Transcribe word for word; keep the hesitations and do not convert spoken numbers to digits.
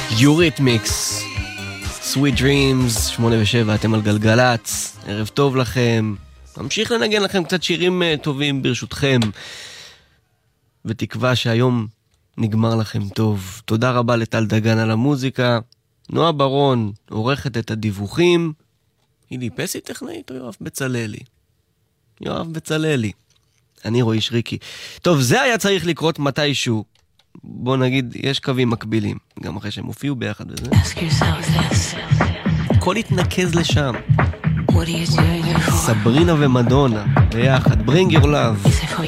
יוריתמיקס, Sweet Dreams, שמונה ושבע, אתם על גלגלץ, ערב טוב לכם, נמשיך לנגן לכם קצת שירים טובים ברשותכם, ותקווה שהיום נגמר לכם טוב. תודה רבה לטל דגן על המוזיקה, נועה ברון עורכת את הדיווחים, הילי פסי טכנאית או יואב בצללי? יואב בצללי. אני רועי שריקי. טוב, זה היה צריך לקרות מתישהו. בוא נגיד, יש קווים מקבילים, גם אחרי שהם הופיעו ביחד וזה. הכל התנקז לשם. סברינה ומדונה ביחד, Bring Your Love.